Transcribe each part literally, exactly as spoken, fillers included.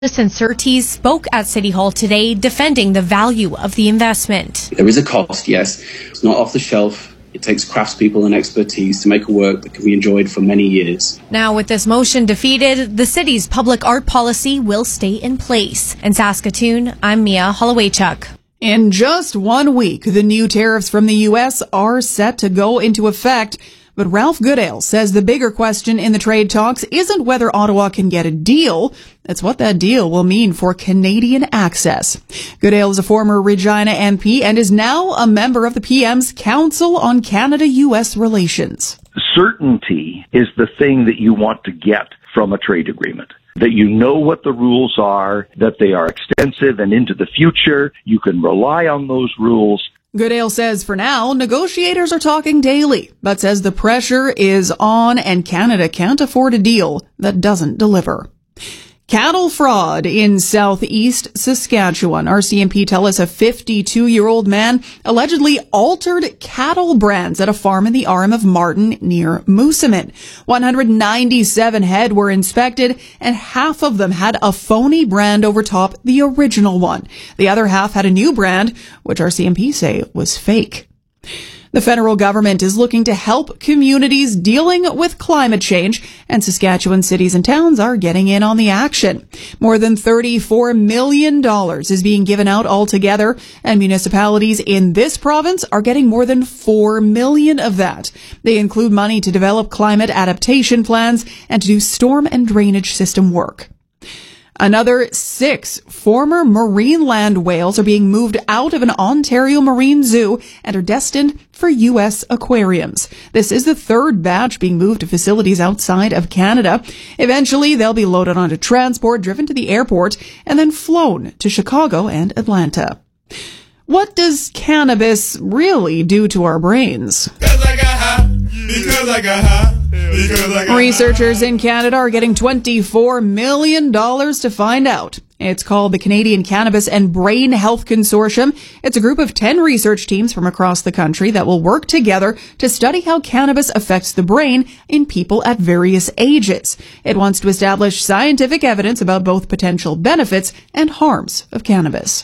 Citizen Surtees spoke at City Hall today defending the value of the investment. There is a cost, yes. It's not off the shelf. It takes craftspeople and expertise to make a work that can be enjoyed for many years. Now, with this motion defeated, the city's public art policy will stay in place. In Saskatoon, I'm Mia Hollowaychuk. In just one week, the new tariffs from the U S are set to go into effect. But Ralph Goodale says the bigger question in the trade talks isn't whether Ottawa can get a deal. It's what that deal will mean for Canadian access. Goodale is a former Regina M P and is now a member of the P M's Council on Canada-U S Relations. Certainty is the thing that you want to get from a trade agreement. That you know what the rules are, that they are extensive and into the future. You can rely on those rules. Goodale says for now, negotiators are talking daily, but says the pressure is on and Canada can't afford a deal that doesn't deliver. Cattle fraud in southeast Saskatchewan. R C M P tell us a fifty-two-year-old man allegedly altered cattle brands at a farm in the Arm of Martin near Moosomin. one hundred ninety-seven head were inspected, and half of them had a phony brand over top the original one. The other half had a new brand, which R C M P say was fake. The federal government is looking to help communities dealing with climate change, and Saskatchewan cities and towns are getting in on the action. More than thirty-four million dollars is being given out altogether, and municipalities in this province are getting more than four million dollars of that. They include money to develop climate adaptation plans and to do storm and drainage system work. Another six former Marineland whales are being moved out of an Ontario marine zoo and are destined for U S aquariums. This is the third batch being moved to facilities outside of Canada. Eventually, they'll be loaded onto transport, driven to the airport, and then flown to Chicago and Atlanta. What does cannabis really do to our brains? Because I got high. Because I got high. Because I got Researchers in Canada are getting twenty-four million dollars to find out. It's called the Canadian Cannabis and Brain Health Consortium. It's a group of ten research teams from across the country that will work together to study how cannabis affects the brain in people at various ages. It wants to establish scientific evidence about both potential benefits and harms of cannabis.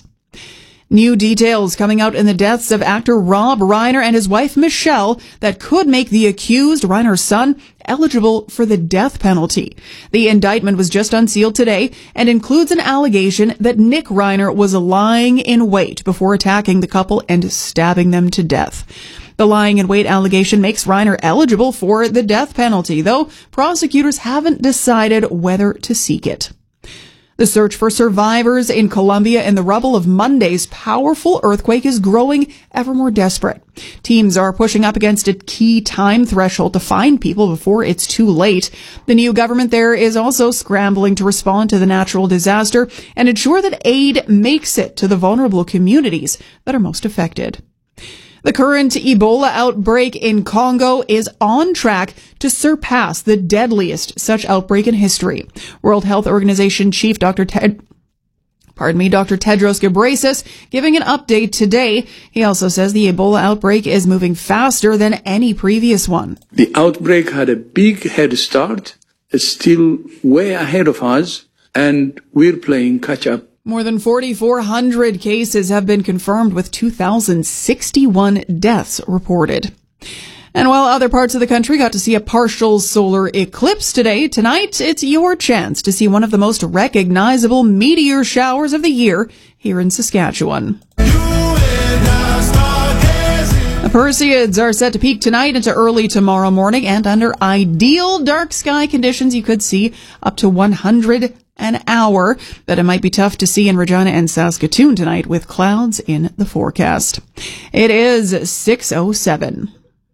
New details coming out in the deaths of actor Rob Reiner and his wife Michelle that could make the accused, Reiner's son, eligible for the death penalty. The indictment was just unsealed today and includes an allegation that Nick Reiner was lying in wait before attacking the couple and stabbing them to death. The lying in wait allegation makes Reiner eligible for the death penalty, though prosecutors haven't decided whether to seek it. The search for survivors in Colombia in the rubble of Monday's powerful earthquake is growing ever more desperate. Teams are pushing up against a key time threshold to find people before it's too late. The new government there is also scrambling to respond to the natural disaster and ensure that aid makes it to the vulnerable communities that are most affected. The current Ebola outbreak in Congo is on track to surpass the deadliest such outbreak in history. World Health Organization Chief Doctor Ted, pardon me, Doctor Tedros Ghebreyesus giving an update today. He also says the Ebola outbreak is moving faster than any previous one. The outbreak had a big head start. It's still way ahead of us, and we're playing catch up. More than forty-four hundred cases have been confirmed with two thousand sixty-one deaths reported. And while other parts of the country got to see a partial solar eclipse today, tonight it's your chance to see one of the most recognizable meteor showers of the year here in Saskatchewan. The Perseids are set to peak tonight into early tomorrow morning, and under ideal dark sky conditions, you could see up to one hundred an hour, but it might be tough to see in Regina and Saskatoon tonight with clouds in the forecast. It is six oh seven.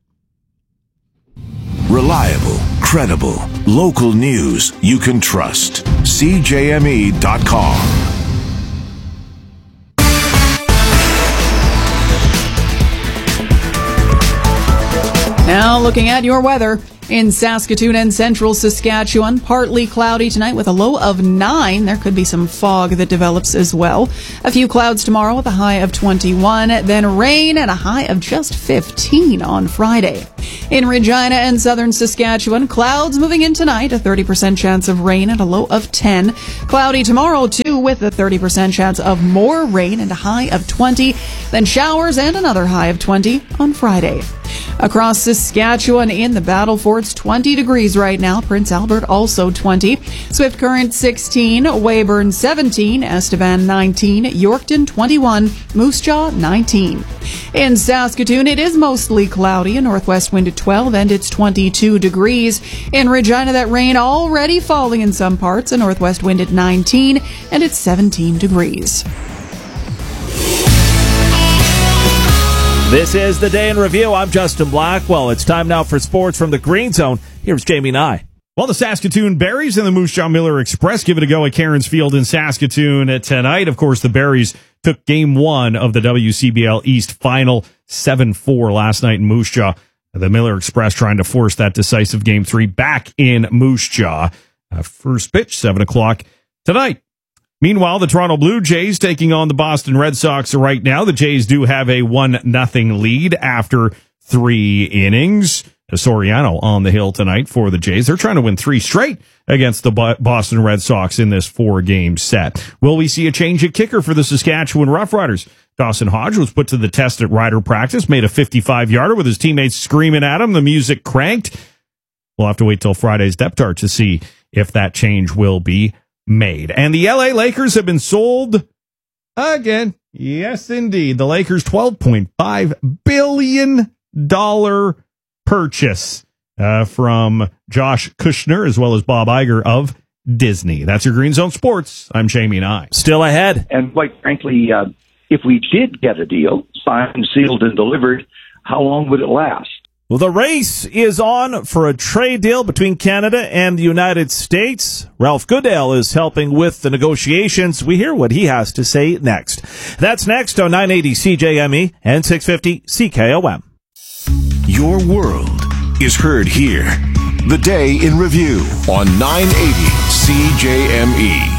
Reliable, credible, local news you can trust. C J M E dot com. Now looking at your weather. In Saskatoon and central Saskatchewan, partly cloudy tonight with a low of nine. There could be some fog that develops as well. A few clouds tomorrow with a high of twenty-one. Then rain and a high of just fifteen on Friday. In Regina and southern Saskatchewan, clouds moving in tonight. A thirty percent chance of rain and a low of ten. Cloudy tomorrow too with a thirty percent chance of more rain and a high of twenty. Then showers and another high of twenty on Friday. Across Saskatchewan in the Battle Forts, twenty degrees right now. Prince Albert also twenty. Swift Current sixteen. Weyburn seventeen. Estevan nineteen. Yorkton twenty-one. Moose Jaw nineteen. In Saskatoon, it is mostly cloudy. A northwest wind at twelve and it's twenty-two degrees. In Regina, that rain already falling in some parts. A northwest wind at nineteen and it's seventeen degrees. This is the Day in Review. I'm Justin Blackwell. It's time now for sports from the Green Zone. Here's Jamie Nye. Well, the Saskatoon Berries and the Moose Jaw Miller Express give it a go at Cairns Field in Saskatoon tonight. Of course, the Berries took game one of the W C B L East final seven four last night in Moose Jaw. The Miller Express trying to force that decisive game three back in Moose Jaw. Uh, first pitch, seven o'clock tonight. Meanwhile, the Toronto Blue Jays taking on the Boston Red Sox right now. The Jays do have a one nothing lead after three innings. Soriano on the hill tonight for the Jays. They're trying to win three straight against the Boston Red Sox in this four-game set. Will we see a change at kicker for the Saskatchewan Roughriders? Dawson Hodge was put to the test at Rider practice, made a fifty-five-yarder with his teammates screaming at him. The music cranked. We'll have to wait till Friday's depth chart to see if that change will be made. And the L A Lakers have been sold again. Yes, indeed. The Lakers' twelve point five billion dollars purchase uh, from Josh Kushner as well as Bob Iger of Disney. That's your Green Zone Sports. I'm Jamie Nye. Still ahead. And quite frankly, uh, if we did get a deal, signed, sealed, and delivered, how long would it last? Well, the race is on for a trade deal between Canada and the United States. Ralph Goodale is helping with the negotiations. We hear what he has to say next. That's next on nine eighty C J M E and six fifty C K O M. Your world is heard here. The Day in Review on nine eighty C J M E.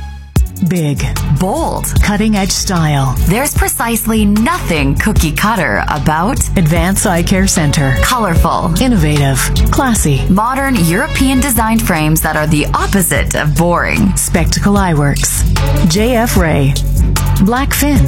Big, bold, cutting-edge style. There's precisely nothing cookie-cutter about Advance Eye Care Center. Colorful, innovative, classy, modern European-designed frames that are the opposite of boring. Spectacle Eyeworks, J F Ray, Blackfin,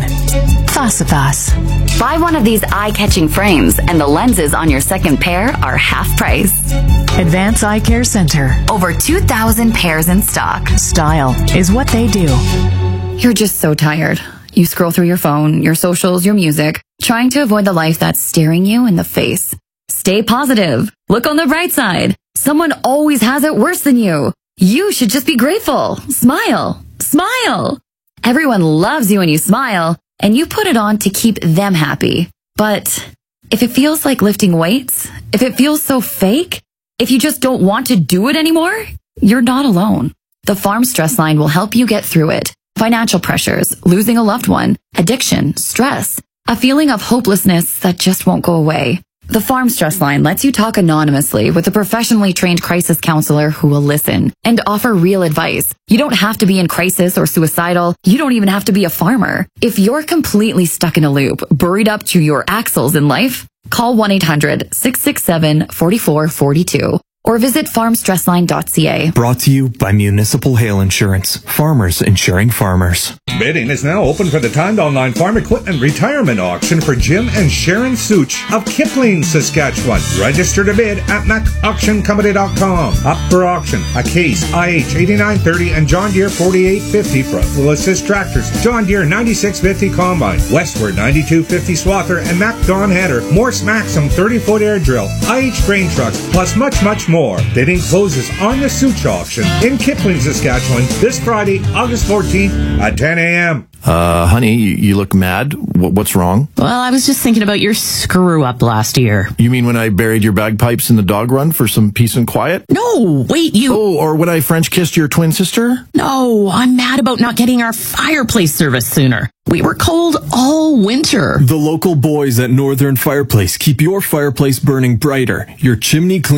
Fasifas. Buy one of these eye-catching frames and the lenses on your second pair are half price. Advance Eye Care Center. Over two thousand pairs in stock. Style is what they do. You're just so tired. You scroll through your phone, your socials, your music, trying to avoid the life that's staring you in the face. Stay positive. Look on the bright side. Someone always has it worse than you. You should just be grateful. Smile. Smile. Everyone loves you when you smile, and you put it on to keep them happy. But if it feels like lifting weights, if it feels so fake, if you just don't want to do it anymore, you're not alone. The Farm Stress Line will help you get through it. Financial pressures, losing a loved one, addiction, stress, a feeling of hopelessness that just won't go away. The Farm Stress Line lets you talk anonymously with a professionally trained crisis counselor who will listen and offer real advice. You don't have to be in crisis or suicidal. You don't even have to be a farmer. If you're completely stuck in a loop, buried up to your axles in life, call one eight hundred, six six seven, four four four two or visit farm stress line dot c a. Brought to you by Municipal Hail Insurance. Farmers insuring farmers. Bidding is now open for the timed online farm equipment retirement auction for Jim and Sharon Such of Kipling, Saskatchewan. Register to bid at mac auction company dot com. Up for auction, a Case I H eighty-nine thirty and John Deere forty-eight fifty front wheel assist tractors, John Deere ninety-six fifty combine, Westward ninety-two fifty swather, and Mac Dawn header, Morse Maxim thirty foot air drill, I H grain trucks, plus much, much more. Bidding closes on the Such auction in Kipling, Saskatchewan this Friday, August fourteenth at ten a.m. Uh, honey, you, you look mad. W- what's wrong? Well, I was just thinking about your screw-up last year. You mean when I buried your bagpipes in the dog run for some peace and quiet? No, wait, you... Oh, or when I French kissed your twin sister? No, I'm mad about not getting our fireplace service sooner. We were cold all winter. The local boys at Northern Fireplace keep your fireplace burning brighter, your chimney cleaner,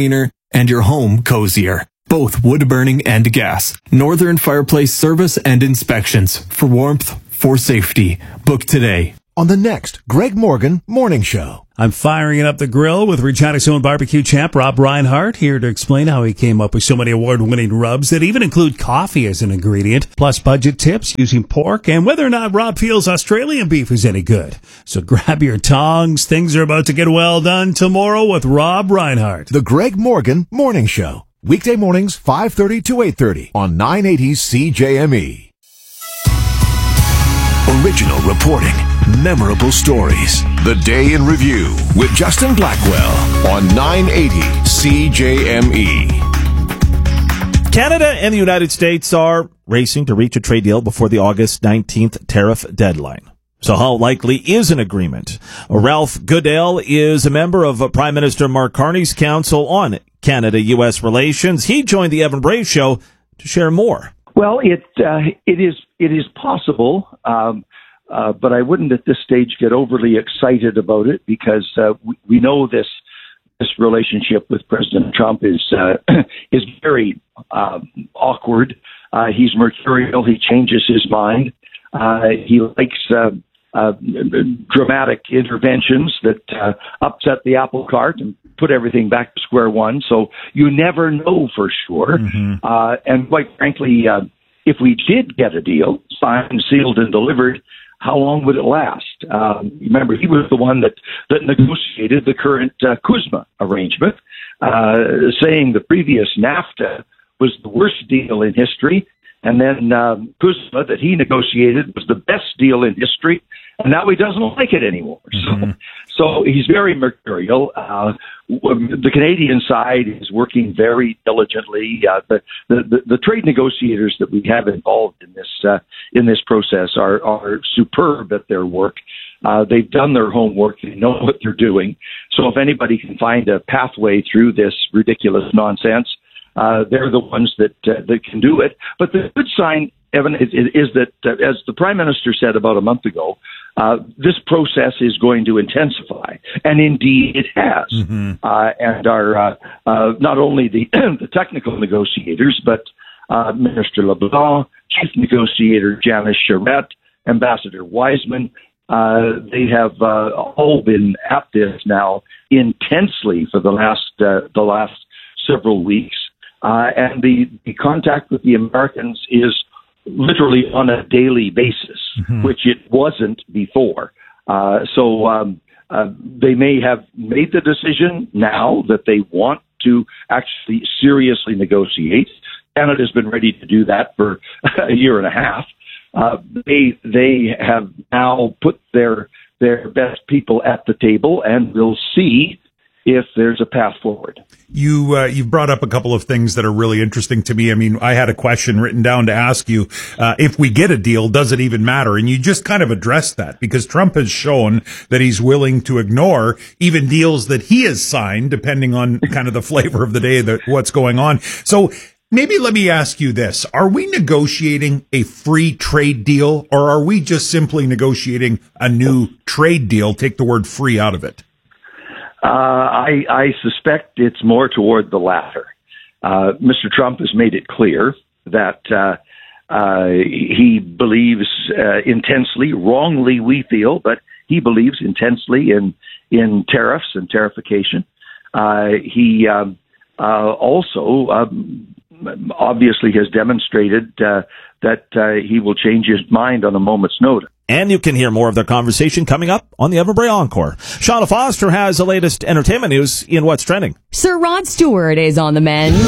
and your home cozier. Both wood burning and gas. Northern Fireplace Service and Inspections. For warmth, for safety. Book today. On the next Greg Morgan Morning Show. I'm firing up the grill with Regina's own barbecue champ, Rob Reinhardt, here to explain how he came up with so many award-winning rubs that even include coffee as an ingredient, plus budget tips using pork, and whether or not Rob feels Australian beef is any good. So grab your tongs. Things are about to get well done tomorrow with Rob Reinhardt. The Greg Morgan Morning Show. Weekday mornings, five thirty to eight thirty on nine eighty C J M E. Original reporting, memorable stories. The Day in Review with Justin Blackwell on nine eighty C J M E. Canada and the United States are racing to reach a trade deal before the August nineteenth tariff deadline. So how likely is an agreement? Ralph Goodale is a member of Prime Minister Mark Carney's Council on Canada-U S Relations. He joined the Evan Bray Show to share more. Well, it uh, it is it is possible, um, uh, but I wouldn't at this stage get overly excited about it because uh, we, we know this this relationship with President Trump is uh, is very um, awkward. Uh, he's mercurial. He changes his mind. Uh, he likes uh, uh, dramatic interventions that uh, upset the apple cart and put everything back to square one. So you never know for sure. Mm-hmm. Uh, and quite frankly, uh, if we did get a deal, signed, sealed, and delivered, how long would it last? Um, remember, he was the one that, that negotiated the current uh, CUSMA arrangement, uh, saying the previous NAFTA was the worst deal in history. And then um, CUSMA that he negotiated was the best deal in history, and now he doesn't like it anymore. Mm-hmm. So, so he's very mercurial. Uh, the Canadian side is working very diligently. Uh, the, the the trade negotiators that we have involved in this uh, in this process are are superb at their work. Uh, they've done their homework. They know what they're doing. So if anybody can find a pathway through this ridiculous nonsense, Uh, they're the ones that uh, that can do it. But the good sign, Evan, is, is that, uh, as the Prime Minister said about a month ago, uh, this process is going to intensify, and indeed it has. Mm-hmm. Uh, and our uh, uh, not only the the technical negotiators, but uh, Minister LeBlanc, Chief Negotiator Janice Charette, Ambassador Wiseman, uh, they have uh, all been at this now intensely for the last uh, the last several weeks. Uh, and the, the contact with the Americans is literally on a daily basis, mm-hmm. which it wasn't before. Uh, so um, uh, they may have made the decision now that they want to actually seriously negotiate. Canada's been ready to do that for a year and a half. Uh, they they have now put their their best people at the table, and we'll see if there's a path forward. You, uh, you've brought up a couple of things that are really interesting to me. I mean, I had a question written down to ask you, uh, if we get a deal, does it even matter? And you just kind of addressed that because Trump has shown that he's willing to ignore even deals that he has signed, depending on kind of the flavor of the day, that what's going on. So maybe let me ask you this. Are we negotiating a free trade deal, or are we just simply negotiating a new trade deal? Take the word free out of it. Uh, I, I suspect it's more toward the latter. Uh, Mister Trump has made it clear that uh, uh, he believes uh, intensely, wrongly we feel, but he believes intensely in in tariffs and tarification. Uh, he um, uh, also um, obviously has demonstrated uh, that uh, he will change his mind on a moment's notice. And you can hear more of their conversation coming up on the Evan Bray Encore. Shauna Foster has the latest entertainment news in What's Trending. Sir Rod Stewart is on the mend.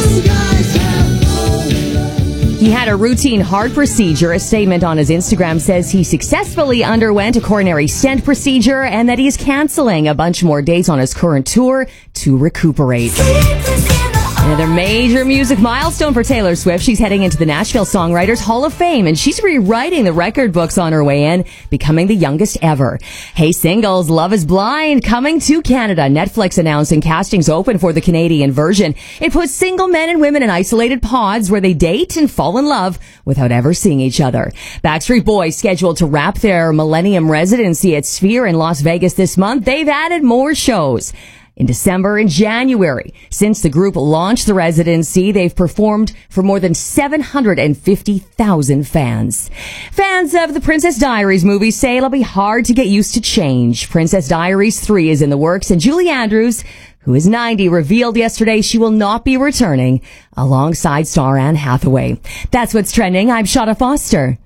He had a routine heart procedure. A statement on his Instagram says he successfully underwent a coronary stent procedure and that he's canceling a bunch more dates on his current tour to recuperate. Another major music milestone for Taylor Swift. She's heading into the Nashville Songwriters Hall of Fame, and she's rewriting the record books on her way in, becoming the youngest ever. Hey singles, Love is Blind coming to Canada. Netflix announcing castings open for the Canadian version. It puts single men and women in isolated pods where they date and fall in love without ever seeing each other. Backstreet Boys scheduled to wrap their Millennium residency at Sphere in Las Vegas this month. They've added more shows. in December and January. Since the group launched the residency, they've performed for more than seven hundred fifty thousand fans. Fans of the Princess Diaries movie say it'll be hard to get used to change. Princess Diaries three is in the works, and Julie Andrews, who is ninety, revealed yesterday she will not be returning alongside star Anne Hathaway. That's what's trending. I'm Shauna Foster.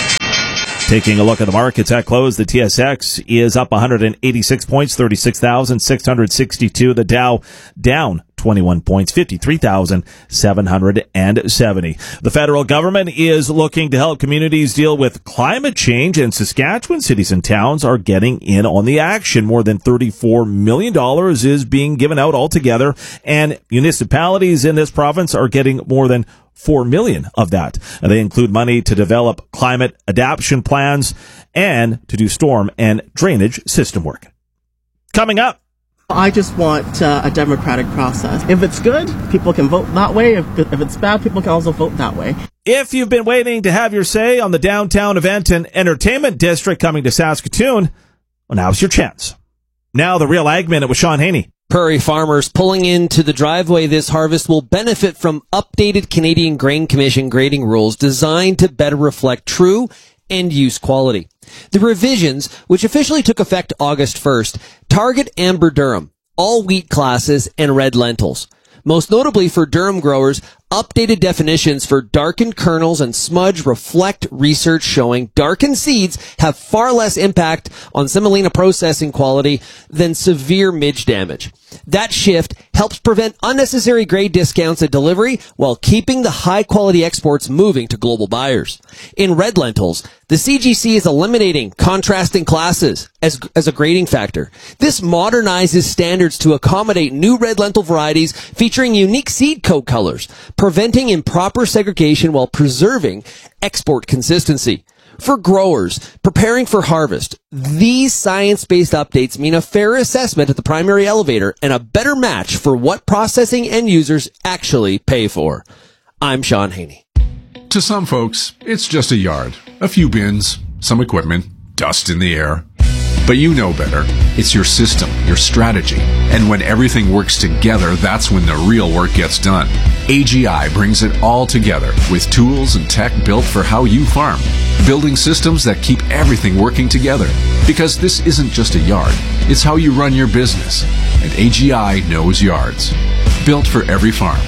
Taking a look at the markets at close, the T S X is up one hundred eighty-six points, thirty-six thousand six hundred sixty-two. The Dow down twenty-one points, fifty-three thousand seven hundred seventy. The federal government is looking to help communities deal with climate change, and Saskatchewan cities and towns are getting in on the action. More than thirty-four million dollars is being given out altogether, and municipalities in this province are getting more than four million dollars of that. They include money to develop climate adaptation plans and to do storm and drainage system work. Coming up. I just want uh, a democratic process. If it's good, people can vote that way. If, if it's bad, people can also vote that way. If you've been waiting to have your say on the downtown event and entertainment district coming to Saskatoon, well, now's your chance. Now the Real Ag Minute with Sean Haney. Prairie farmers pulling into the driveway this harvest will benefit from updated Canadian Grain Commission grading rules designed to better reflect true end-use quality. The revisions, which officially took effect August first, target amber durum, all wheat classes, and red lentils. Most notably for durum growers, updated definitions for darkened kernels and smudge reflect research showing darkened seeds have far less impact on semolina processing quality than severe midge damage. That shift helps prevent unnecessary grade discounts at delivery while keeping the high-quality exports moving to global buyers. In red lentils, the C G C is eliminating contrasting classes as, as a grading factor. This modernizes standards to accommodate new red lentil varieties featuring unique seed coat colors, preventing improper segregation while preserving export consistency. For growers preparing for harvest, these science-based updates mean a fair assessment at the primary elevator and a better match for what processing end users actually pay for. I'm Sean Haney. To some folks, it's just a yard, a few bins, some equipment, dust in the air. But you know better. It's your system, your strategy. And when everything works together, that's when the real work gets done. A G I brings it all together with tools and tech built for how you farm. Building systems that keep everything working together. Because this isn't just a yard, it's how you run your business. And A G I knows yards. Built for every farm.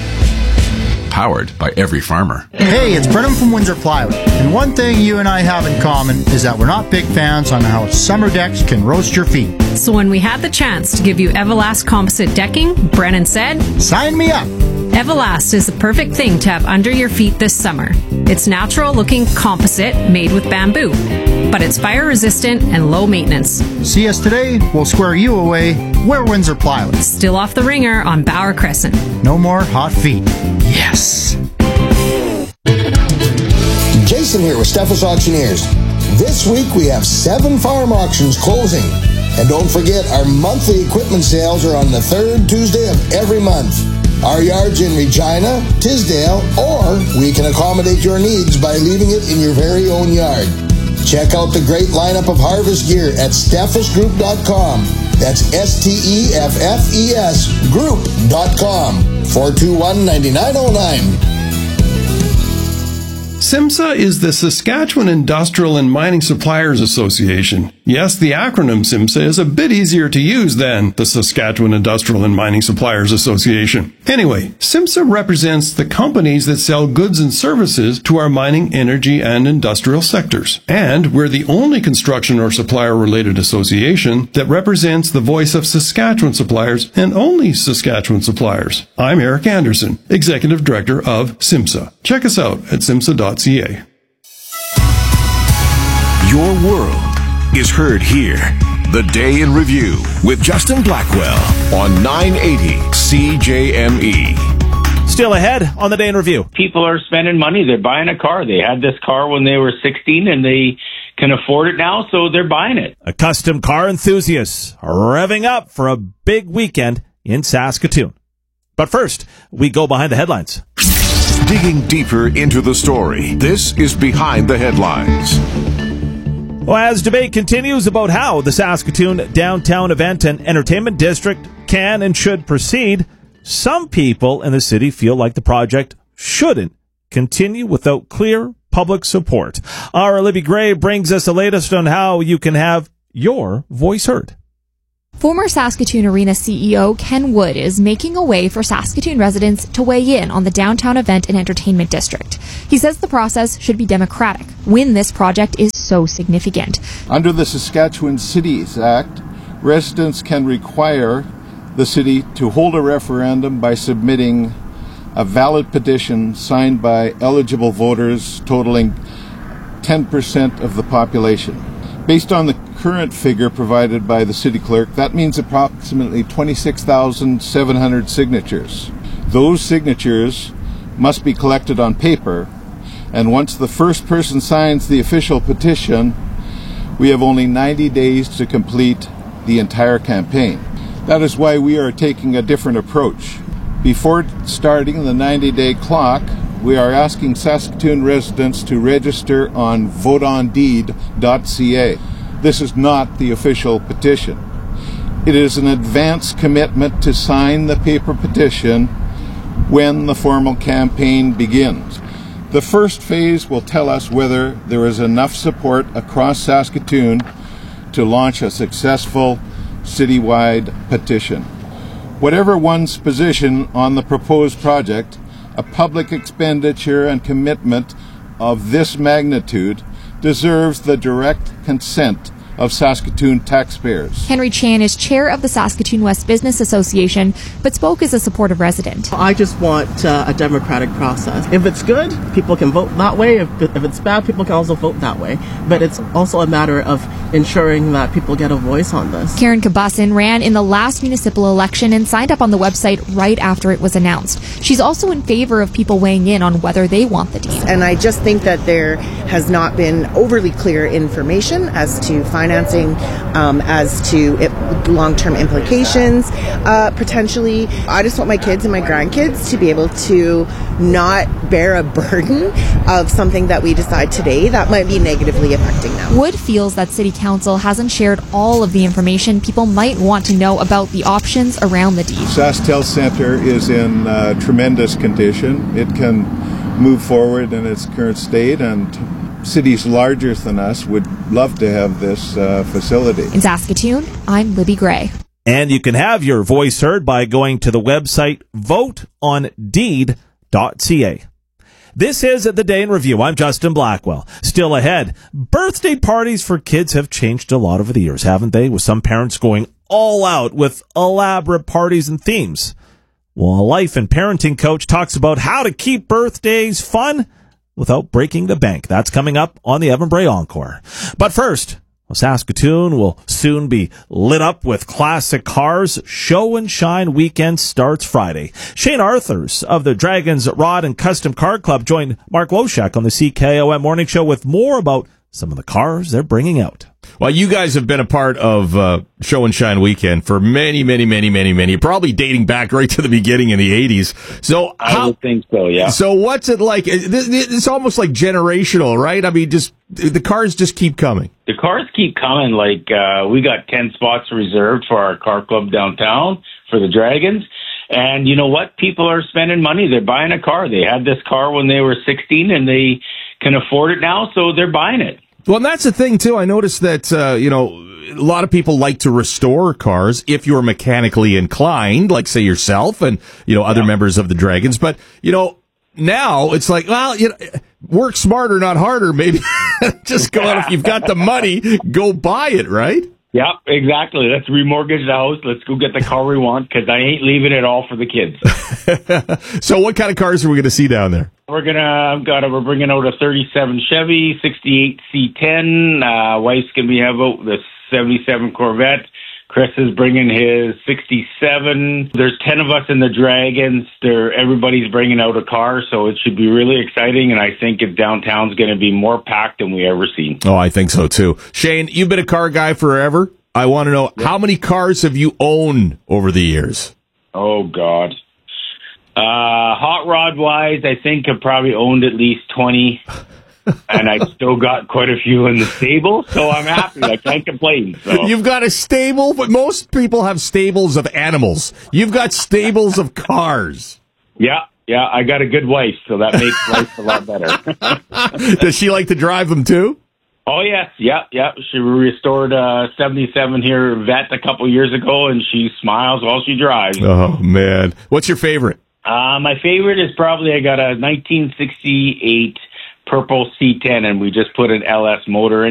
Powered by every farmer. Hey, it's Brennan from Windsor Plywood. And one thing you and I have in common is that we're not big fans on how summer decks can roast your feet. So when we had the chance to give you Everlast composite decking, Brennan said, "Sign me up." Everlast is the perfect thing to have under your feet this summer. It's natural-looking composite made with bamboo, but it's fire-resistant and low maintenance. See us today, we'll square you away. We're Windsor Plywood. Still off the ringer on Bauer Crescent. No more hot feet. Yes. Jason here with Steffes Auctioneers. This week we have seven farm auctions closing. And don't forget, our monthly equipment sales are on the third Tuesday of every month. Our yards in Regina, Tisdale, or we can accommodate your needs by leaving it in your very own yard. Check out the great lineup of harvest gear at steffes group dot com. That's S T E F F E S group dot com. four two one, nine nine zero nine. SIMSA is the Saskatchewan Industrial and Mining Suppliers Association. Yes, the acronym SIMSA is a bit easier to use than the Saskatchewan Industrial and Mining Suppliers Association. Anyway, SIMSA represents the companies that sell goods and services to our mining, energy, and industrial sectors. And we're the only construction or supplier-related association that represents the voice of Saskatchewan suppliers and only Saskatchewan suppliers. I'm Eric Anderson, Executive Director of SIMSA. Check us out at simsa dot c a. Your world is heard here. The Day in Review with Justin Blackwell on nine eighty C J M E. Still ahead on the Day in Review. People are spending money. They're buying a car. They had this car when they were sixteen and they can afford it now, so they're buying it. A custom car enthusiasts are revving up for a big weekend in Saskatoon. But first, we go behind the headlines. Digging deeper into the story, this is Behind the Headlines. Well, as debate continues about how the Saskatoon Downtown Event and Entertainment District can and should proceed, some people in the city feel like the project shouldn't continue without clear public support. Our Libby Gray brings us the latest on how you can have your voice heard. Former Saskatoon Arena C E O Ken Wood is making a way for Saskatoon residents to weigh in on the Downtown Event and Entertainment District. He says the process should be democratic when this project is so significant. Under the Saskatchewan Cities Act, residents can require the city to hold a referendum by submitting a valid petition signed by eligible voters totaling ten percent of the population. Based on the current figure provided by the city clerk, that means approximately twenty-six thousand seven hundred signatures. Those signatures must be collected on paper, and once the first person signs the official petition, we have only ninety days to complete the entire campaign. That is why we are taking a different approach. Before starting the ninety-day clock, we are asking Saskatoon residents to register on vote on deed dot c a. This is not the official petition. It is an advance commitment to sign the paper petition when the formal campaign begins. The first phase will tell us whether there is enough support across Saskatoon to launch a successful citywide petition. Whatever one's position on the proposed project, a public expenditure and commitment of this magnitude deserves the direct consent of Saskatoon taxpayers. Henry Chan is chair of the Saskatoon West Business Association, but spoke as a supportive resident. I just want uh, a democratic process. If it's good, people can vote that way. If, if it's bad, people can also vote that way. But it's also a matter of ensuring that people get a voice on this. Karen Kabasin ran in the last municipal election and signed up on the website right after it was announced. She's also in favor of people weighing in on whether they want the deed. And I just think that there has not been overly clear information as to financing, um, as to it, long-term implications, uh, potentially. I just want my kids and my grandkids to be able to not bear a burden of something that we decide today that might be negatively affecting them. Wood feels that City Council hasn't shared all of the information people might want to know about the options around the deed. SaskTel Center is in uh, tremendous condition. It can move forward in its current state, and cities larger than us would love to have this uh, facility. In Saskatoon, I'm Libby Gray. And you can have your voice heard by going to the website vote on deed dot c a. This is The Day in Review. I'm Justin Blackwell. Still ahead, birthday parties for kids have changed a lot over the years, haven't they? With some parents going all out with elaborate parties and themes. Well, a life and parenting coach talks about how to keep birthdays fun without breaking the bank. That's coming up on the Evan Bray Encore. But first, Saskatoon will soon be lit up with classic cars. Show and Shine weekend starts Friday. Shane Arthurs of the Dragons Rod and Custom Car Club joined Mark Woshak on the C K O M Morning Show with more about some of the cars they're bringing out. Well, you guys have been a part of uh, Show and Shine Weekend for many, many, many, many, many, probably dating back right to the beginning in the eighties. So I how, would think so, yeah. So what's it like? It's almost like generational, right? I mean, just the cars just keep coming. The cars keep coming. Like uh, we got ten spots reserved for our car club downtown for the Dragons. And you know what? People are spending money. They're buying a car. They had this car when they were sixteen, and they can afford it now, so they're buying it. Well, and that's the thing, too. I noticed that, uh, you know, a lot of people like to restore cars if you're mechanically inclined, like, say, yourself and, you know, other yeah. members of the Dragons. But, you know, now it's like, well, you know, work smarter, not harder, maybe. Just go out. If you've got the money, go buy it, right? Yep, exactly. Let's remortgage the house. Let's go get the car we want, because I ain't leaving it all for the kids. So what kind of cars are we going to see down there? We're gonna, I've got a, we're bringing out a thirty-seven Chevy, sixty-eight C ten. Uh, wife's gonna be have out the seventy-seven Corvette. Chris is bringing his sixty-seven. There's ten of us in the Dragons. There, everybody's bringing out a car, so it should be really exciting. And I think if downtown's going to be more packed than we ever seen. Oh, I think so too. Shane, you've been a car guy forever. I want to know, yeah. how many cars have you owned over the years? Oh God. Uh, hot rod wise, I think I've probably owned at least twenty. and I still got quite a few in the stable, so I'm happy. I can't complain. So. You've got a stable, but most people have stables of animals. You've got stables of cars. Yeah, yeah, I got a good wife, so that makes life a lot better. Does she like to drive them too? Oh, yes, yeah, yeah. She restored a seventy-seven here Vet a couple years ago, and she smiles while she drives. Oh, man. What's your favorite? Uh, my favorite is probably I got a nineteen sixty-eight purple C ten, and we just put an L S motor in.